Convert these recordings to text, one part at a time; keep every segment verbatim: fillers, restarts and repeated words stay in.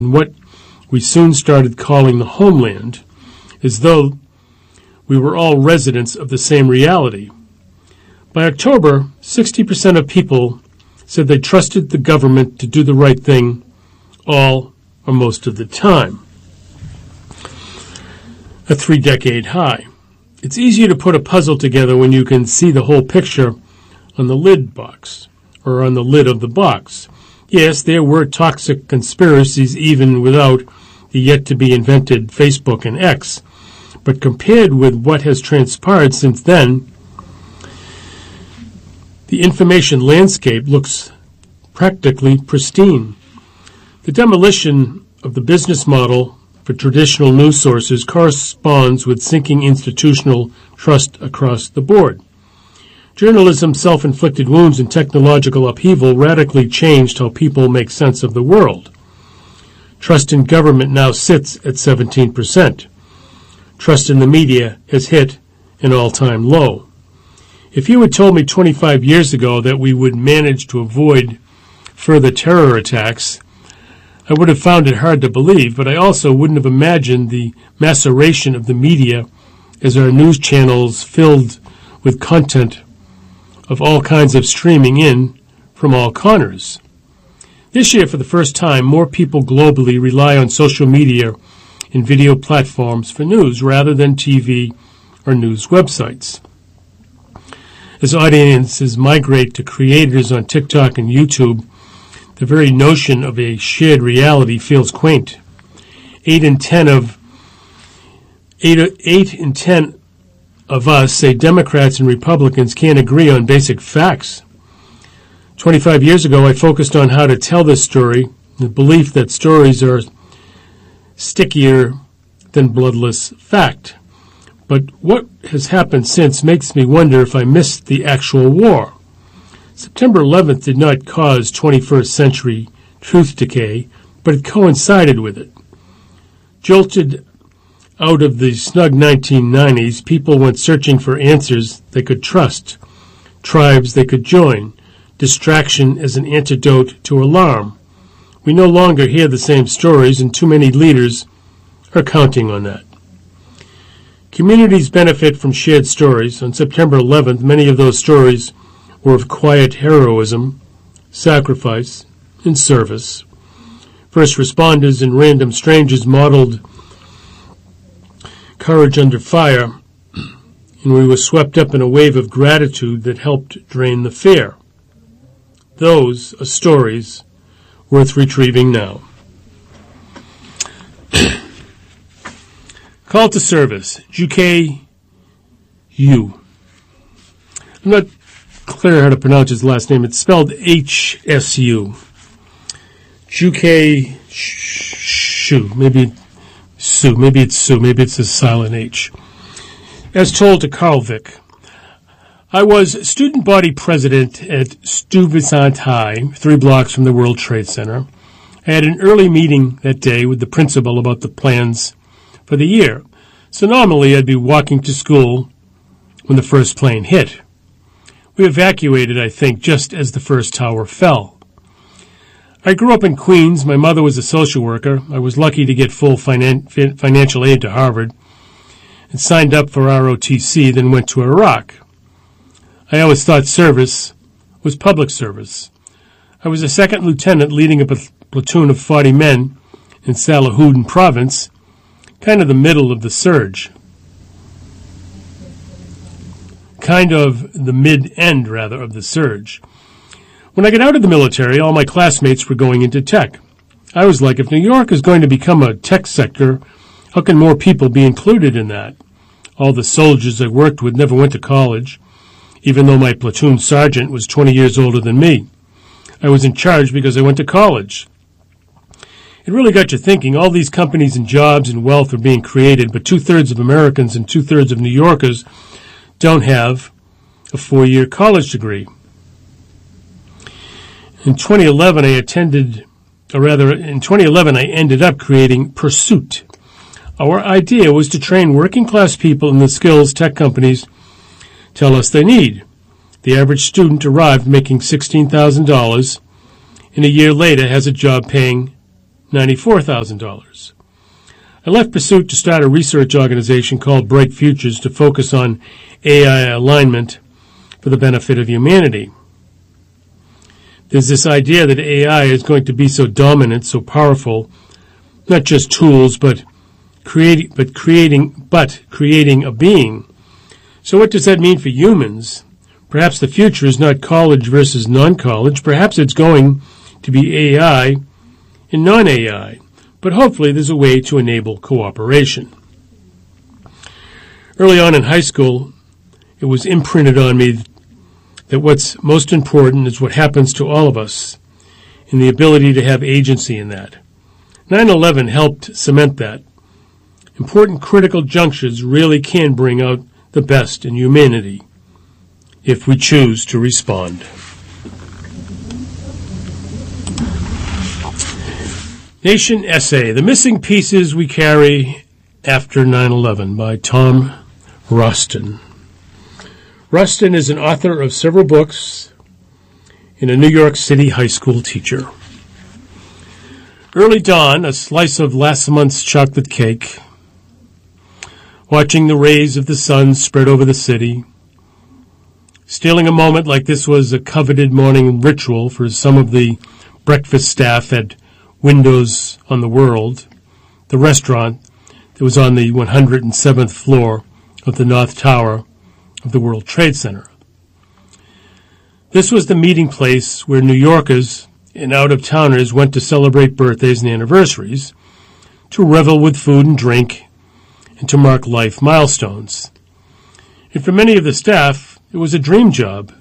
what we soon started calling the homeland, as though we were all residents of the same reality. By October, sixty percent of people said they trusted the government to do the right thing all or most of the time, a three-decade high. It's easier to put a puzzle together when you can see the whole picture on the lid box, or on the lid of the box. Yes, there were toxic conspiracies even without the yet-to-be-invented Facebook and X, but compared with what has transpired since then, the information landscape looks practically pristine. The demolition of the business model for traditional news sources corresponds with sinking institutional trust across the board. Journalism's self-inflicted wounds and technological upheaval radically changed how people make sense of the world. Trust in government now sits at seventeen percent. Trust in the media has hit an all-time low. If you had told me twenty-five years ago that we would manage to avoid further terror attacks, I would have found it hard to believe, but I also wouldn't have imagined the maceration of the media as our news channels filled with content of all kinds of streaming in from all corners. This year, for the first time, more people globally rely on social media and video platforms for news rather than T V or news websites. As audiences migrate to creators on TikTok and YouTube, the very notion of a shared reality feels quaint. Eight in ten of eight, eight in ten of us say Democrats and Republicans can't agree on basic facts. Twenty-five years ago, I focused on how to tell this story, the belief that stories are stickier than bloodless fact. But what has happened since makes me wonder if I missed the actual war. September eleventh did not cause twenty-first century truth decay, but it coincided with it. Jolted out of the snug nineteen nineties, people went searching for answers they could trust, tribes they could join, distraction as an antidote to alarm. We no longer hear the same stories, and too many leaders are counting on that. Communities benefit from shared stories. On September eleventh, many of those stories were of quiet heroism, sacrifice, and service. First responders and random strangers modeled courage under fire, and we were swept up in a wave of gratitude that helped drain the fear. Those are stories worth retrieving now. Call to service, G K U. I'm not clear how to pronounce his last name. It's spelled H S U. G K Shu. Maybe Sue. Maybe it's Sue. Maybe it's a silent H. As told to Carlvik, I was student body president at Stuyvesant High, three blocks from the World Trade Center. I had an early meeting that day with the principal about the plans for the year. So normally I'd be walking to school when the first plane hit. We evacuated, I think, just as the first tower fell. I grew up in Queens. My mother was a social worker. I was lucky to get full finan- financial aid to Harvard and signed up for R O T C, then went to Iraq. I always thought service was public service. I was a second lieutenant leading a platoon of forty men in Salahuddin province, kind of the middle of the surge. Kind of the mid-end, rather, of the surge. When I got out of the military, all my classmates were going into tech. I was like, if New York is going to become a tech sector, how can more people be included in that? All the soldiers I worked with never went to college, even though my platoon sergeant was twenty years older than me. I was in charge because I went to college. It really got you thinking. All these companies and jobs and wealth are being created, but two-thirds of Americans and two-thirds of New Yorkers don't have a four-year college degree. In twenty eleven, I attended, or rather, in twenty eleven, I ended up creating Pursuit. Our idea was to train working-class people in the skills tech companies tell us they need. The average student arrived making sixteen thousand dollars, and a year later has a job paying ninety-four thousand dollars. I left Pursuit to start a research organization called Bright Futures to focus on A I alignment for the benefit of humanity. There's this idea that A I is going to be so dominant, so powerful, not just tools, but creating, but creating, but creating a being. So what does that mean for humans? Perhaps the future is not college versus non-college. Perhaps it's going to be A I and non-A I. But hopefully there's a way to enable cooperation. Early on in high school, it was imprinted on me that what's most important is what happens to all of us and the ability to have agency in that. nine eleven helped cement that. Important critical junctures really can bring out the best in humanity if we choose to respond. Nation Essay, The Missing Pieces We Carry After nine eleven by Tom Rustin. Rustin is an author of several books and a New York City high school teacher. Early dawn, a slice of last month's chocolate cake, watching the rays of the sun spread over the city, stealing a moment like this was a coveted morning ritual for some of the breakfast staff at Windows on the World, the restaurant that was on the one hundred seventh floor of the North Tower of the World Trade Center. This was the meeting place where New Yorkers and out-of-towners went to celebrate birthdays and anniversaries, to revel with food and drink, and to mark life milestones. And for many of the staff, it was a dream job.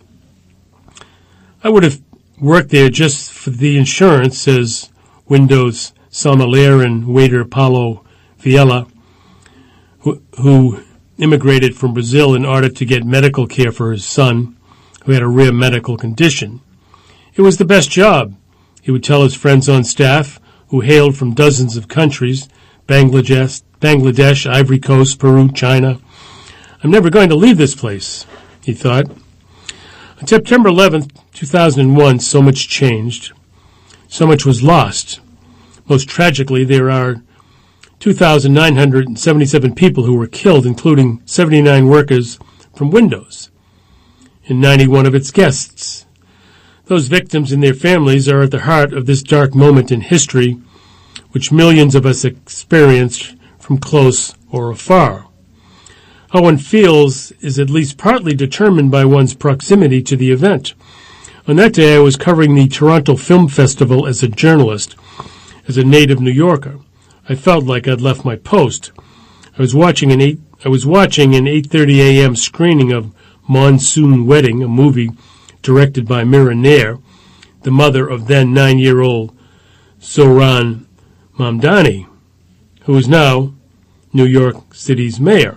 I would have worked there just for the insurance, says Windows sommelier and waiter Paulo Viella, who, who immigrated from Brazil in order to get medical care for his son, who had a rare medical condition. It was the best job, he would tell his friends on staff, who hailed from dozens of countries, Bangladesh, Bangladesh, Ivory Coast, Peru, China. I'm never going to leave this place, he thought. On September eleventh, two thousand one, so much changed. So much was lost. Most tragically, there are two thousand nine hundred seventy-seven people who were killed, including seventy-nine workers from Windows and ninety-one of its guests. Those victims and their families are at the heart of this dark moment in history, which millions of us experienced from close or afar. How one feels is at least partly determined by one's proximity to the event. On that day, I was covering the Toronto Film Festival as a journalist, as a native New Yorker. I felt like I'd left my post. I was watching an eight. I was watching an eight thirty a.m. screening of Monsoon Wedding, a movie directed by Mira Nair, the mother of then nine-year-old Zohran Mamdani, who is now New York City's mayor.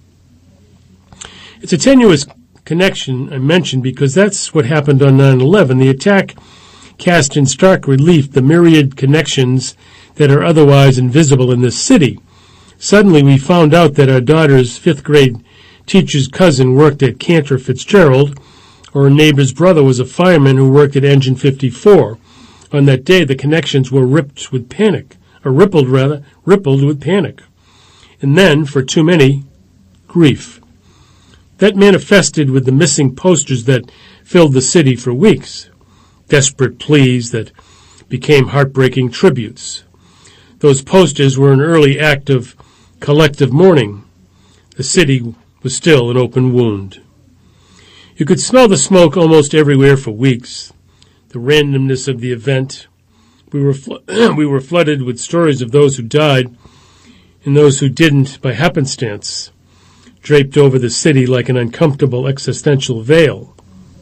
It's a tenuous connection I mentioned because that's what happened on nine eleven. The attack cast in stark relief the myriad connections that are otherwise invisible in this city. Suddenly we found out that our daughter's fifth grade teacher's cousin worked at Cantor Fitzgerald, or a neighbor's brother was a fireman who worked at Engine fifty-four. On that day, the connections were ripped with panic, or rippled rather, rippled with panic. And then, for too many, grief. That manifested with the missing posters that filled the city for weeks, desperate pleas that became heartbreaking tributes. Those posters were an early act of collective mourning. The city was still an open wound. You could smell the smoke almost everywhere for weeks. The randomness of the event. We were fl- we were flooded with stories of those who died and those who didn't by happenstance, draped over the city like an uncomfortable existential veil.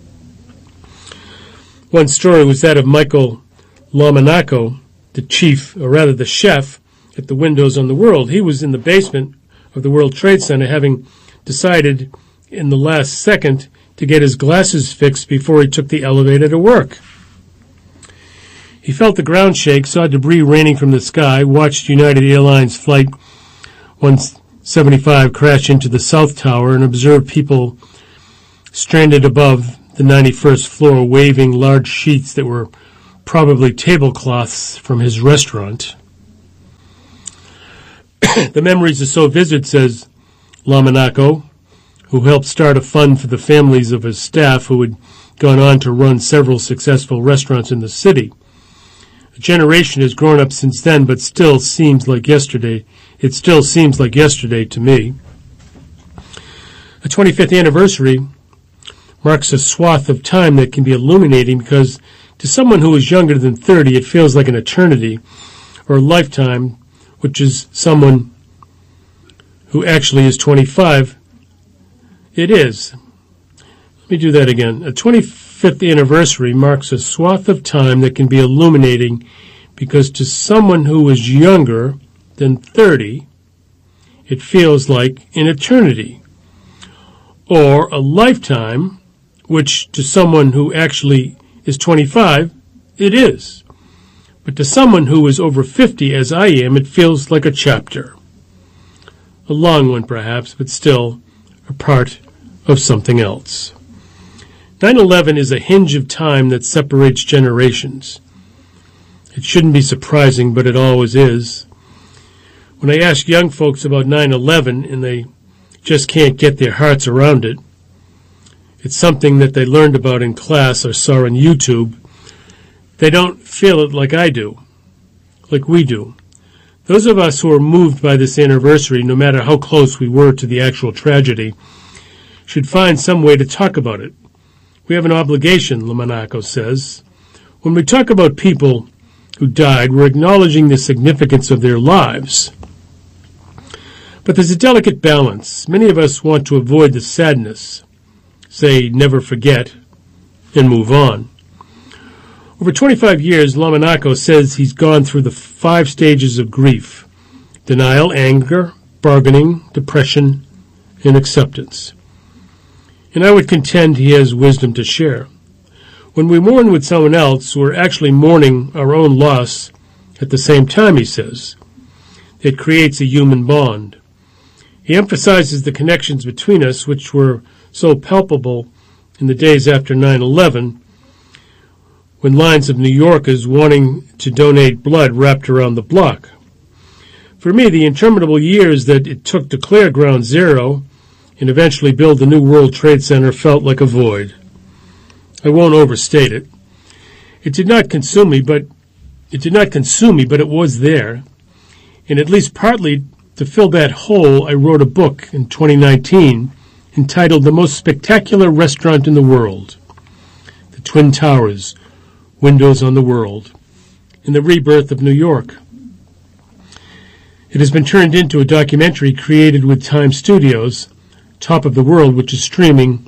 One story was that of Michael Lomonaco, the chief, or rather the chef, at the Windows on the World. He was in the basement of the World Trade Center, having decided in the last second to get his glasses fixed before he took the elevator to work. He felt the ground shake, saw debris raining from the sky, watched United Airlines Flight one seventy-five crash into the South Tower, and observed people stranded above the ninety-first floor waving large sheets that were probably tablecloths from his restaurant. The memories are so vivid, says Lamonaco, who helped start a fund for the families of his staff who had gone on to run several successful restaurants in the city. A generation has grown up since then, but still seems like yesterday. It still seems like yesterday to me. A twenty-fifth anniversary marks a swath of time that can be illuminating because to someone who is younger than thirty, it feels like an eternity or a lifetime, which is someone who actually is twenty-five. It is. Let me do that again. A twenty-fifth anniversary marks a swath of time that can be illuminating because to someone who is younger than thirty, it feels like an eternity. Or a lifetime, which to someone who actually is twenty-five, it is. But to someone who is over fifty, as I am, it feels like a chapter. A long one, perhaps, but still a part of something else. nine eleven is a hinge of time that separates generations. It shouldn't be surprising, but it always is. When I ask young folks about nine eleven and they just can't get their hearts around it, it's something that they learned about in class or saw on YouTube. They don't feel it like I do, like we do. Those of us who are moved by this anniversary, no matter how close we were to the actual tragedy, should find some way to talk about it. We have an obligation, Lamonaco says. When we talk about people who died, we're acknowledging the significance of their lives. But there's a delicate balance. Many of us want to avoid the sadness, say never forget, and move on. Over twenty-five years, Lamonaco says he's gone through the five stages of grief: denial, anger, bargaining, depression, and acceptance. And I would contend he has wisdom to share. When we mourn with someone else, we're actually mourning our own loss at the same time, he says. It creates a human bond. He emphasizes the connections between us, which were so palpable in the days after nine eleven, when lines of New Yorkers wanting to donate blood wrapped around the block. For me, the interminable years that it took to clear Ground Zero and eventually build the new World Trade Center felt like a void. I won't overstate it. It did not consume me, but it did not consume me, but it was there. And at least partly to fill that hole, I wrote a book in twenty nineteen entitled The Most Spectacular Restaurant in the World: The Twin Towers, Windows on the World, in the Rebirth of New York. It has been turned into a documentary created with Time Studios, Top of the World, which is streaming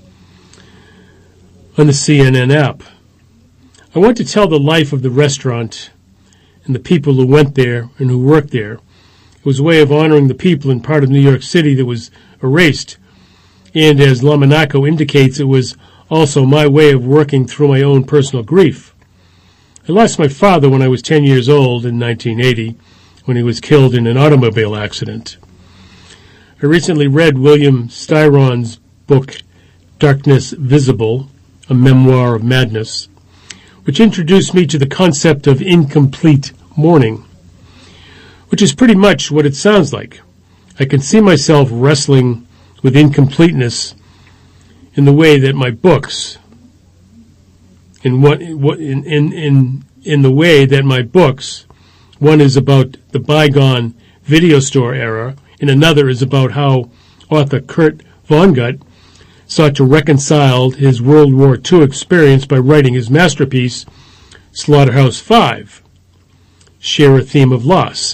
on the C N N app. I want to tell the life of the restaurant and the people who went there and who worked there. It was a way of honoring the people in part of New York City that was erased. And as Lamonaco indicates, it was also my way of working through my own personal grief. I lost my father when I was ten years old in nineteen eighty, when he was killed in an automobile accident. I recently read William Styron's book, Darkness Visible, a Memoir of Madness, which introduced me to the concept of incomplete mourning, which is pretty much what it sounds like. I can see myself wrestling with incompleteness in the way that my books, in what, in, in, in, in the way that my books, one is about the bygone video store era, and another is about how author Kurt Vonnegut sought to reconcile his World War Two experience by writing his masterpiece, Slaughterhouse-Five, share a theme of loss.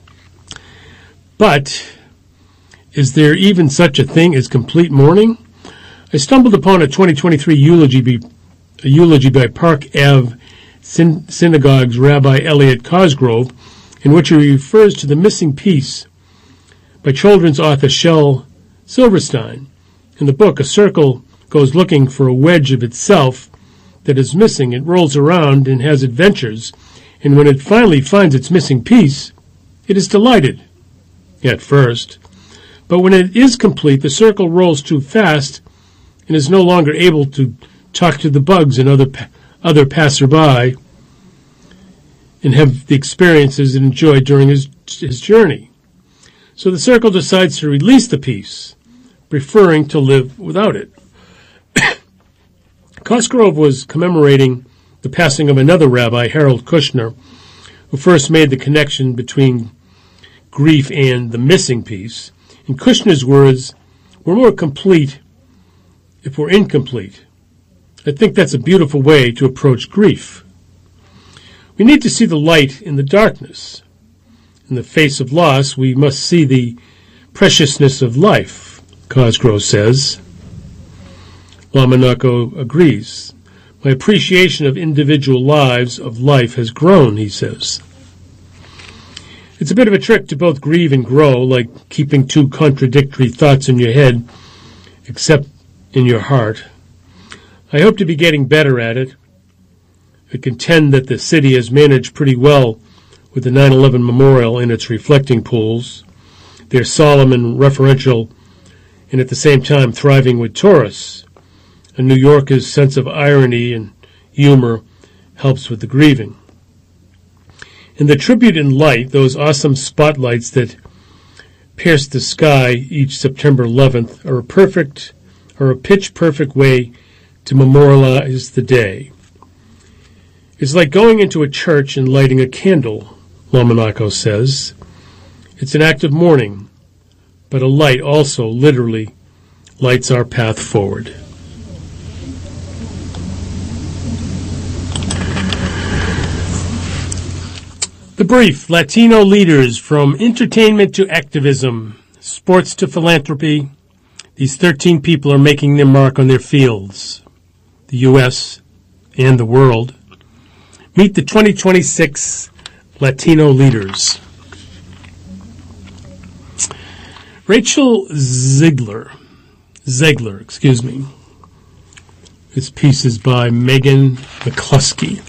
But is there even such a thing as complete mourning? I stumbled upon a twenty twenty-three eulogy, be, a eulogy by Park Avenue Syn- Synagogue's Rabbi Elliot Cosgrove, in which he refers to the missing piece by children's author Shel Silverstein. In the book, a circle goes looking for a wedge of itself that is missing. It rolls around and has adventures, and when it finally finds its missing piece, it is delighted, at first. But when it is complete, the circle rolls too fast and is no longer able to talk to the bugs and other other passerby and have the experiences it enjoyed during his, his journey. So the circle decides to release the piece, preferring to live without it. Cosgrove was commemorating the passing of another rabbi, Harold Kushner, who first made the connection between grief and the missing piece. In Kushner's words, we're more complete if we're incomplete. I think that's a beautiful way to approach grief. We need to see the light in the darkness. In the face of loss, we must see the preciousness of life, Cosgrove says. Lamonaco agrees. My appreciation of individual lives of life has grown, he says. It's a bit of a trick to both grieve and grow, like keeping two contradictory thoughts in your head, except in your heart. I hope to be getting better at it. I contend that the city has managed pretty well with the nine eleven memorial in its reflecting pools. They're solemn and referential, and at the same time thriving with tourists. And New Yorker's sense of irony and humor helps with the grieving. And the tribute in light, those awesome spotlights that pierce the sky each September eleventh, are a perfect, are a pitch-perfect way to memorialize the day. It's like going into a church and lighting a candle, Lamonaco says. It's an act of mourning, but a light also literally lights our path forward. The brief, Latino leaders from entertainment to activism, sports to philanthropy. These thirteen people are making their mark on their fields, the U S and the world. Meet the twenty twenty-six Latino leaders. Rachel Zegler, Zegler, excuse me. This piece is by Megan McCluskey.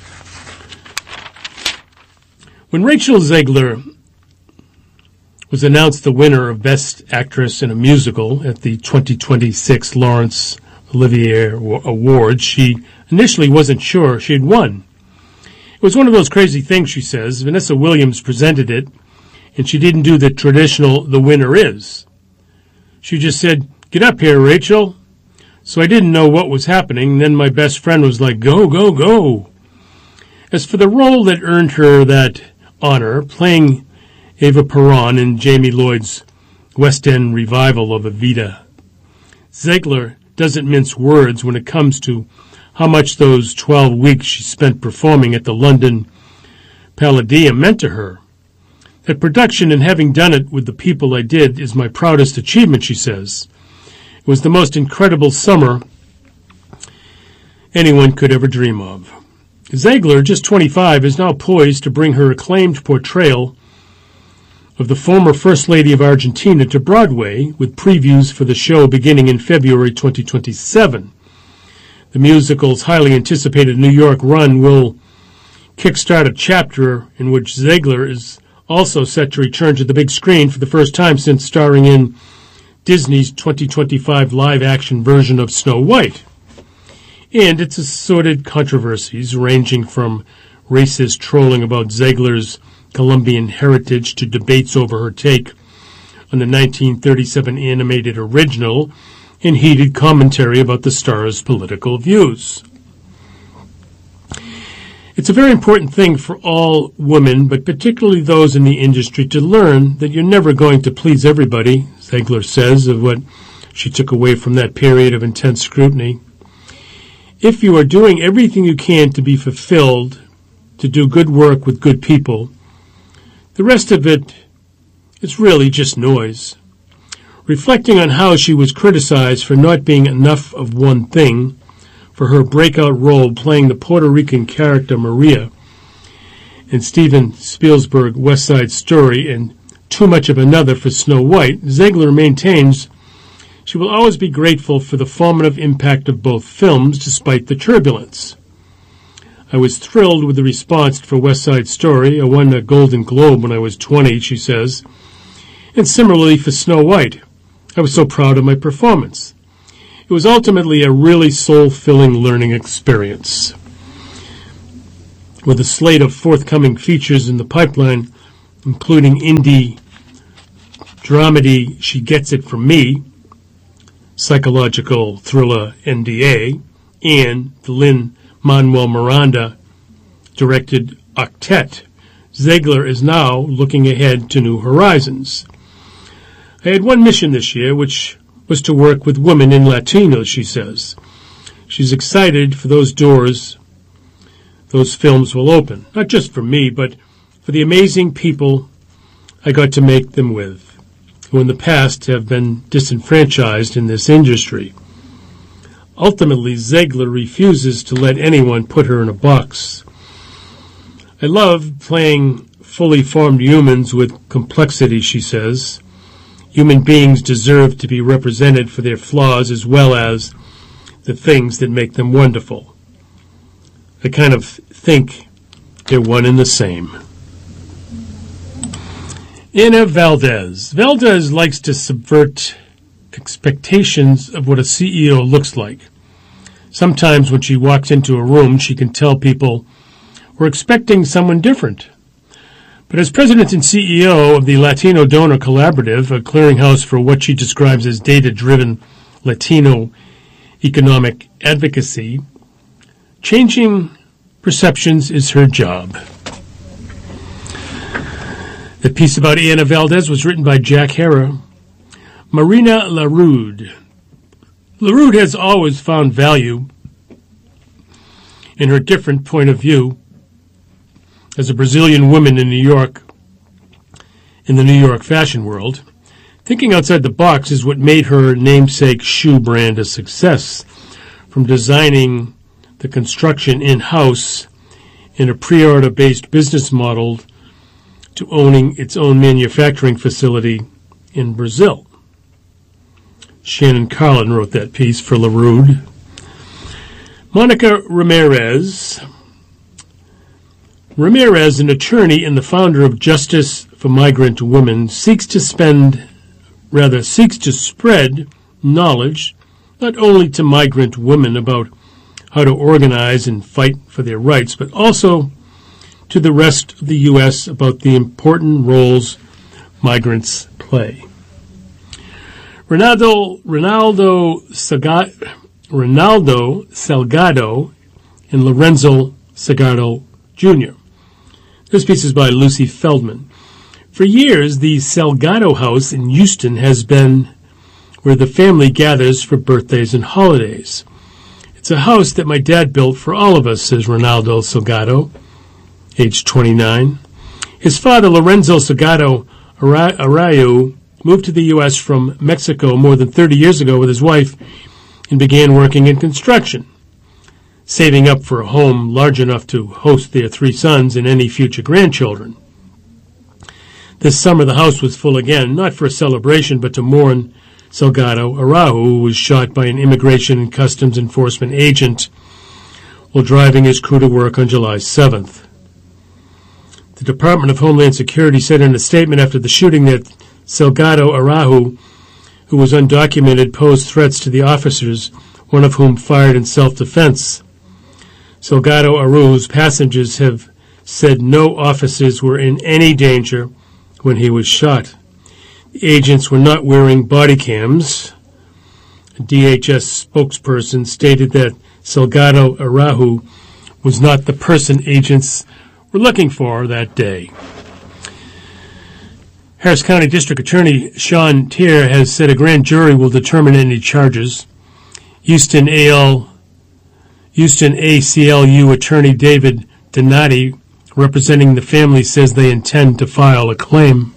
When Rachel Zegler was announced the winner of Best Actress in a Musical at the twenty twenty-six Laurence Olivier Awards, she initially wasn't sure she had won. It was one of those crazy things, she says. Vanessa Williams presented it, and she didn't do the traditional "the winner is." She just said, "Get up here, Rachel." So I didn't know what was happening. Then my best friend was like, "Go, go, go." As for the role that earned her that honor, playing Eva Peron in Jamie Lloyd's West End revival of Evita, Zegler doesn't mince words when it comes to how much those twelve weeks she spent performing at the London Palladium meant to her. That production and having done it with the people I did is my proudest achievement, she says. It was the most incredible summer anyone could ever dream of. Zegler, just twenty-five, is now poised to bring her acclaimed portrayal of the former First Lady of Argentina to Broadway, with previews for the show beginning in February twenty twenty-seven. The musical's highly anticipated New York run will kickstart a chapter in which Zegler is also set to return to the big screen for the first time since starring in Disney's twenty twenty-five live-action version of Snow White. And its assorted controversies, ranging from racist trolling about Zegler's Colombian heritage to debates over her take on the nineteen thirty-seven animated original, and heated commentary about the star's political views. It's a very important thing for all women, but particularly those in the industry, to learn that you're never going to please everybody, Zegler says, of what she took away from that period of intense scrutiny. If you are doing everything you can to be fulfilled, to do good work with good people, the rest of it is really just noise. Reflecting on how she was criticized for not being enough of one thing, for her breakout role playing the Puerto Rican character Maria in Steven Spielberg's West Side Story, and too much of another for Snow White, Zegler maintains she will always be grateful for the formative impact of both films, despite the turbulence. I was thrilled with the response for West Side Story. I won a Golden Globe when I was twenty, she says. And similarly for Snow White. I was so proud of my performance. It was ultimately a really soul-filling learning experience. With a slate of forthcoming features in the pipeline, including indie dramedy She Gets It From Me, psychological thriller N D A, and the Lin-Manuel Miranda-directed Octet, Ziegler is now looking ahead to new horizons. I had one mission this year, which was to work with women and Latinos, she says. She's excited for those doors those films will open, not just for me, but for the amazing people I got to make them with, who in the past have been disenfranchised in this industry. Ultimately, Ziegler refuses to let anyone put her in a box. I love playing fully formed humans with complexity, she says. Human beings deserve to be represented for their flaws as well as the things that make them wonderful. I kind of think they're one and the same. Ana Valdez. Valdez likes to subvert expectations of what a C E O looks like. Sometimes when she walks into a room, she can tell people we're expecting someone different. But as president and C E O of the Latino Donor Collaborative, a clearinghouse for what she describes as data-driven Latino economic advocacy, changing perceptions is her job. The piece about Ana Valdez was written by Jack Hara. Marina Larude. Larude has always found value in her different point of view as a Brazilian woman in New York, in the New York fashion world. Thinking outside the box is what made her namesake shoe brand a success, from designing the construction in-house in a pre-order-based business model to owning its own manufacturing facility in Brazil. Shannon Carlin wrote that piece for Larude. Monica Ramirez. Ramirez, an attorney and the founder of Justice for Migrant Women, seeks to spend, rather seeks to spread knowledge not only to migrant women about how to organize and fight for their rights, but also to the rest of the U S about the important roles migrants play. Ronaldo, Ronaldo, Saga, Ronaldo Salgado and Lorenzo Salgado Junior This piece is by Lucy Feldman. For years, the Salgado House in Houston has been where the family gathers for birthdays and holidays. It's a house that my dad built for all of us, says Ronaldo Salgado, age twenty-nine. His father, Lorenzo Salgado Arroyo, moved to the U S from Mexico more than thirty years ago with his wife and began working in construction, saving up for a home large enough to host their three sons and any future grandchildren. This summer the house was full again, not for a celebration, but to mourn Salgado Araujo, who was shot by an Immigration and Customs Enforcement agent while driving his crew to work on July seventh. The Department of Homeland Security said in a statement after the shooting that Salgado Araujo, who was undocumented, posed threats to the officers, one of whom fired in self-defense. Salgado Araujo's passengers have said no officers were in any danger when he was shot. The agents were not wearing body cams. A D H S spokesperson stated that Salgado Araujo was not the person agents were looking for that day. Harris County District Attorney Sean Tier has said a grand jury will determine any charges. Houston A L, Houston A C L U Attorney David Donati, representing the family, says they intend to file a claim.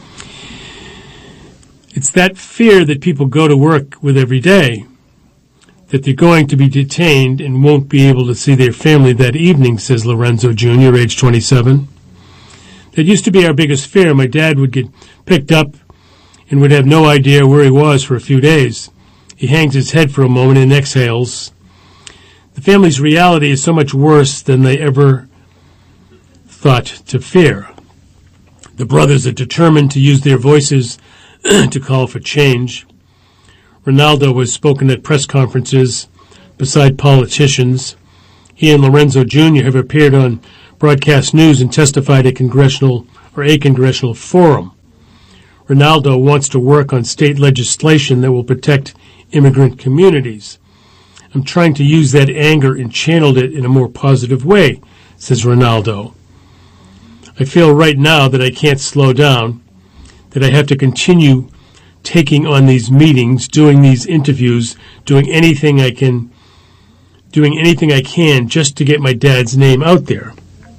It's that fear that people go to work with every day, that they're going to be detained and won't be able to see their family that evening, says Lorenzo Junior, age twenty-seven. That used to be our biggest fear. My dad would get picked up and would have no idea where he was for a few days. He hangs his head for a moment and exhales. The family's reality is so much worse than they ever thought to fear. The brothers are determined to use their voices to call for change. Ronaldo has spoken at press conferences beside politicians. He and Lorenzo Junior have appeared on broadcast news and testified at congressional or a congressional forum. Ronaldo wants to work on state legislation that will protect immigrant communities. I'm trying to use that anger and channeled it in a more positive way, says Ronaldo. I feel right now that I can't slow down, that I have to continue taking on these meetings, doing these interviews, doing anything I can, doing anything I can just to get my dad's name out there,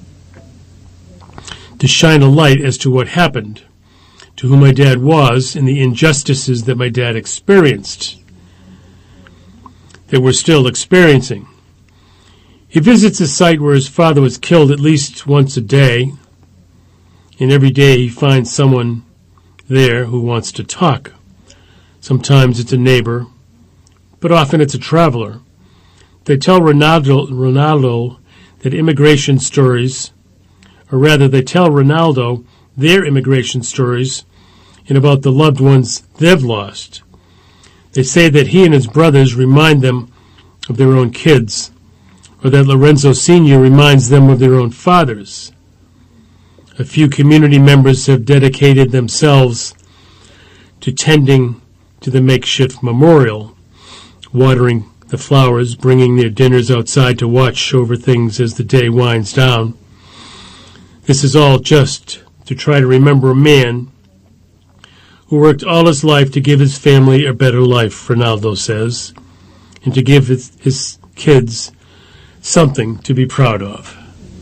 to shine a light as to what happened, to who my dad was, and the injustices that my dad experienced, that we're still experiencing. He visits a site where his father was killed at least once a day, and every day he finds someone there who wants to talk. Sometimes it's a neighbor, but often it's a traveler. They tell Ronaldo, Ronaldo that immigration stories, or rather they tell Ronaldo their immigration stories and about the loved ones they've lost. They say that he and his brothers remind them of their own kids, or that Lorenzo Senior reminds them of their own fathers. A few community members have dedicated themselves to tending to the makeshift memorial, watering the flowers, bringing their dinners outside to watch over things as the day winds down. This is all just to try to remember a man who worked all his life to give his family a better life, Ronaldo says, and to give his, his kids something to be proud of.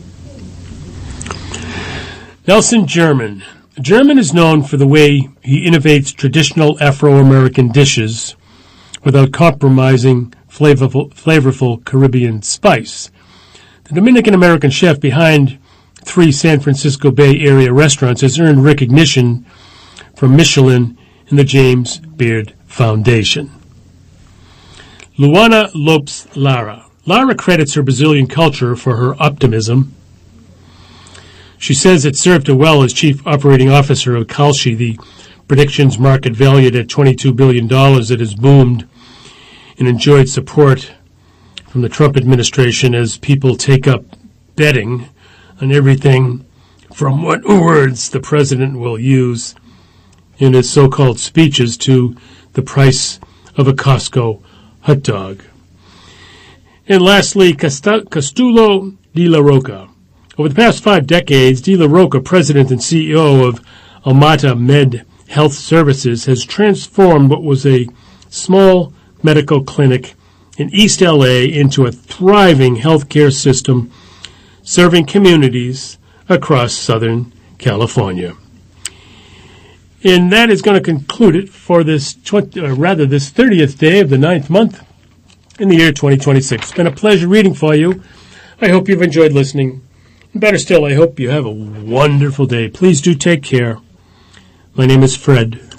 Nelson German. German is known for the way he innovates traditional Afro-American dishes without compromising flavorful, flavorful Caribbean spice. The Dominican-American chef behind three San Francisco Bay Area restaurants has earned recognition from Michelin and the James Beard Foundation. Luana Lopes Lara. Lara credits her Brazilian culture for her optimism. She says it served her well as chief operating officer of Kalshi, the predictions market valued at twenty-two billion dollars that has boomed and enjoyed support from the Trump administration as people take up betting on everything from what words the president will use in his so-called speeches to the price of a Costco hot dog. And lastly, Castulo de la Roca. Over the past five decades, De La Roca, president and C E O of Almata Med Health Services, has transformed what was a small medical clinic in East L A into a thriving healthcare system serving communities across Southern California. And that is going to conclude it for this, twenty, or rather this thirtieth day of the ninth month in the year twenty twenty-six. It's been a pleasure reading for you. I hope you've enjoyed listening. And better still, I hope you have a wonderful day. Please do take care. My name is Fred.